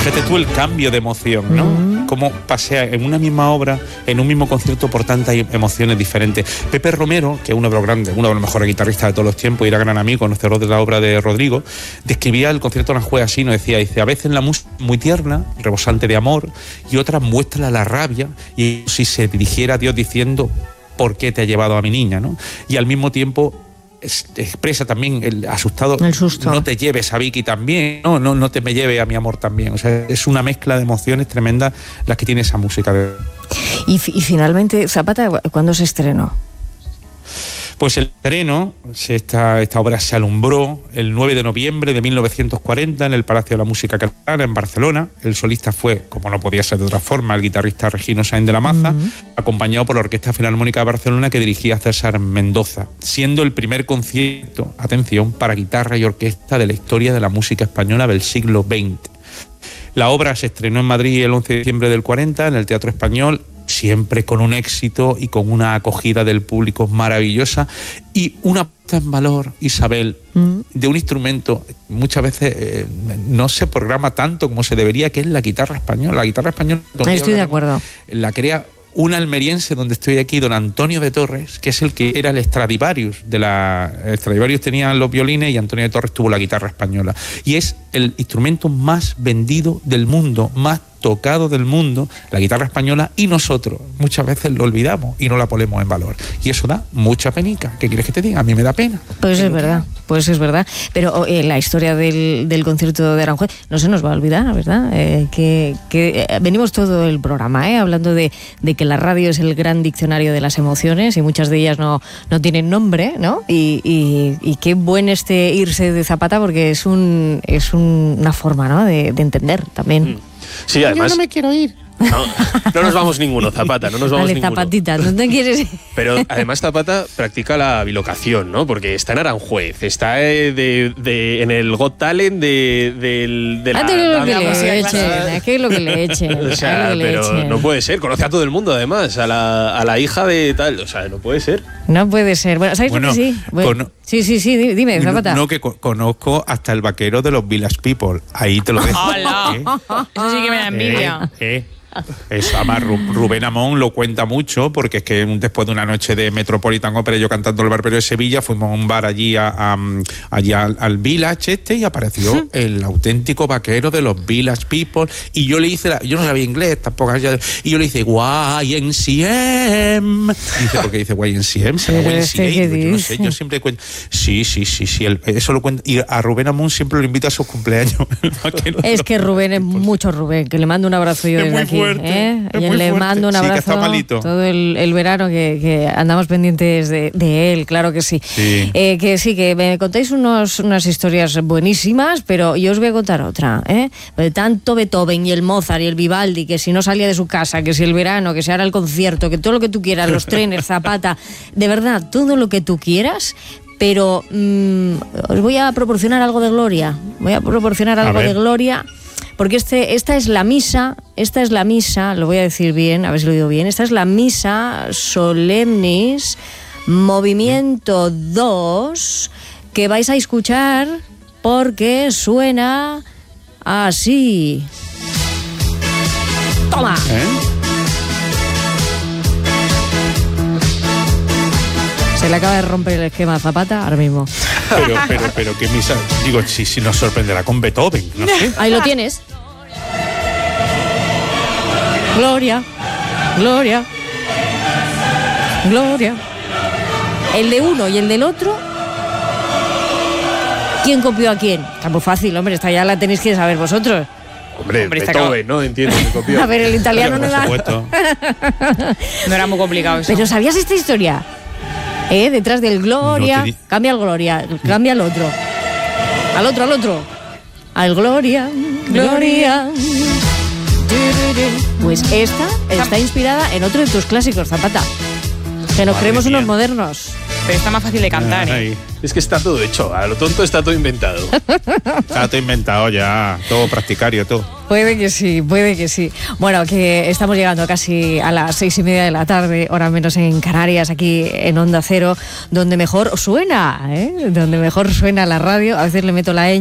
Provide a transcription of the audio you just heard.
Fíjate tú el cambio de emoción, ¿no? Cómo pasea en una misma obra, en un mismo concierto, por tantas emociones diferentes. Pepe Romero, que es uno de los grandes, uno de los mejores guitarristas de todos los tiempos y era gran amigo, conocedor de la obra de Rodrigo, describía el concierto de Aranjuez así, nos decía, a veces la música es muy tierna, rebosante de amor, y otras muestra la rabia, y si se dirigiera a Dios diciendo, ¿por qué te ha llevado a mi niña?, ¿no? Y al mismo tiempo expresa también el asustado, el susto. No te lleves a Vicky también, no te me lleve a mi amor también. O sea, es una mezcla de emociones tremendas las que tiene esa música. Y finalmente, Zapata, ¿cuándo se estrenó? Pues el estreno, esta obra se alumbró el 9 de noviembre de 1940 en el Palacio de la Música Catalana, en Barcelona. El solista fue, como no podía ser de otra forma, el guitarrista Regino Sáenz de la Maza, acompañado por la Orquesta Filarmónica de Barcelona que dirigía César Mendoza, siendo el primer concierto, atención, para guitarra y orquesta de la historia de la música española del siglo XX. La obra se estrenó en Madrid el 11 de diciembre del 40 en el Teatro Español, siempre con un éxito y con una acogida del público maravillosa y una puesta en valor, Isabel, de un instrumento muchas veces no se programa tanto como se debería, que es la guitarra española. La guitarra española, estoy de acuerdo, la crea un almeriense, donde estoy aquí, don Antonio de Torres, que es el que era el Stradivarius Stradivarius tenía los violines y Antonio de Torres tuvo la guitarra española, y es el instrumento más vendido del mundo, más tocado del mundo, la guitarra española, y nosotros muchas veces lo olvidamos y no la ponemos en valor, y eso da mucha penica. ¿Qué quieres que te diga? A mí me da pena. Pues es verdad, pero la historia del concierto de Aranjuez no se nos va a olvidar, ¿verdad? Que venimos todo el programa hablando de que la radio es el gran diccionario de las emociones y muchas de ellas no tienen nombre, ¿no? Y qué buen irse de Zapata, porque es una forma, ¿no?, de entender también. Sí, además, yo no me quiero ir. No nos vamos ninguno, Zapata, no nos vamos ninguno. Zapatita, ¿no te quieres ir? Pero además Zapata practica la bilocación, ¿no? Porque está en Aranjuez, está en el Got Talent de la... ¿Qué es lo que le echen? O sea, pero no puede ser, conoce a todo el mundo además, a la hija de tal, o sea, no puede ser. No puede ser. Bueno, ¿sabes lo que sí? Bueno, sí, dime, Zapata. No, que conozco hasta el vaquero de los Village People. Ahí te lo dejo. ¡Hola! Eso sí que me da envidia. Eso, además Rubén Amón lo cuenta mucho, porque es que después de una noche de Metropolitan Opera, yo cantando el Barbero de Sevilla, fuimos a un bar allí al Village y apareció el auténtico vaquero de los Village People, y yo le hice yo no sabía inglés tampoco, y yo le hice YNCM, dice, ¿por qué dice YNCM? Yo no sé, yo siempre cuento, sí, eso lo cuento, y a Rubén Amón siempre lo invito a sus cumpleaños. Es que Rubén es mucho Rubén, que le mando un abrazo yo desde aquí. Y le mando un abrazo todo el verano, que andamos pendientes de él, claro que sí. Que me contáis unas historias buenísimas, pero yo os voy a contar otra, tanto Beethoven y el Mozart y el Vivaldi, que si no salía de su casa, que si el verano, que si ahora el concierto, que todo lo que tú quieras, los trenes, Zapata, de verdad, todo lo que tú quieras. Pero os voy a proporcionar algo de gloria, de gloria. Porque esta es la misa, lo voy a decir bien, a ver si lo digo bien, esta es la misa solemnis, movimiento 2, que vais a escuchar porque suena así. ¡Toma! Se le acaba de romper el esquema a Zapata ahora mismo. Pero qué misa, digo, si nos sorprenderá con Beethoven, no sé. Ahí lo tienes. Gloria, gloria, gloria. El de uno y el del otro, ¿quién copió a quién? Está muy fácil, hombre, esta ya la tenéis que saber vosotros. Hombre, Beethoven, ¿no? Entiendo que copió. A ver, el italiano no era... No era muy complicado eso. Pero ¿sabías esta historia? Detrás del gloria, cambia al gloria, cambia al otro. Al otro. Al gloria, gloria. Pues esta está inspirada en otro de tus clásicos, Zapata. Que nos creemos unos modernos. Pero está más fácil de cantar, Es que está todo hecho, a lo tonto está todo inventado. Está todo inventado ya, todo practicario, todo. Puede que sí. Bueno, que estamos llegando casi a las 6:30 de la tarde, hora menos en Canarias, aquí en Onda Cero, donde mejor suena la radio. A veces le meto la